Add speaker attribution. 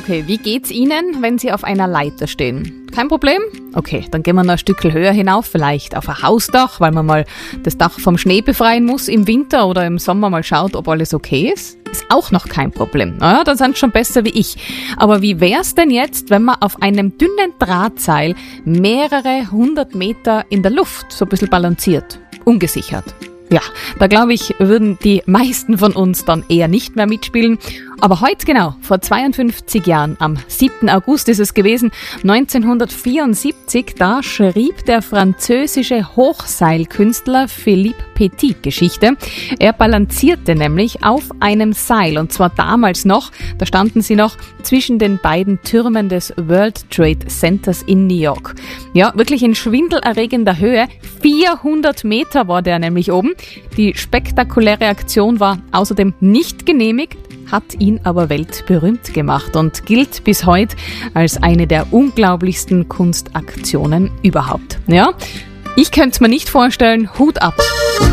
Speaker 1: Okay, wie geht's Ihnen, wenn Sie auf einer Leiter stehen? Kein Problem? Okay, dann gehen wir noch ein Stück höher hinauf, vielleicht auf ein Hausdach, weil man mal das Dach vom Schnee befreien muss im Winter oder im Sommer mal schaut, ob alles okay ist. Ist auch noch kein Problem. Naja, dann sind schon besser wie ich. Aber wie wär's denn jetzt, wenn man auf einem dünnen Drahtseil mehrere 100 Meter in der Luft so ein bisschen balanciert? Ungesichert. Ja, da glaube ich, würden die meisten von uns dann eher nicht mehr mitspielen. Aber heute genau, vor 52 Jahren, am 7. August ist es gewesen, 1974, da schrieb der französische Hochseilkünstler Philippe Petit Geschichte. Er balancierte nämlich auf einem Seil, und zwar damals noch, da standen sie noch zwischen den beiden Türmen des World Trade Centers in New York. Ja, wirklich in schwindelerregender Höhe, 400 Meter war der nämlich oben. Die spektakuläre Aktion war außerdem nicht genehmigt, hat ihn aber weltberühmt gemacht und gilt bis heute als eine der unglaublichsten Kunstaktionen überhaupt. Ja, ich könnte es mir nicht vorstellen. Hut ab.